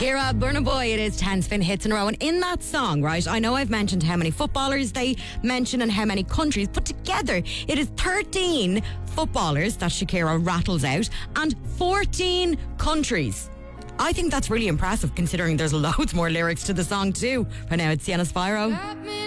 Shakira, Burna Boy, it is 10 spin hits in a row. And in that song, right, I know I've mentioned how many footballers they mention and how many countries, but together it is 13 footballers that Shakira rattles out and 14 countries. I think that's really impressive considering there's loads more lyrics to the song too. Right now it's Sienna Spyro.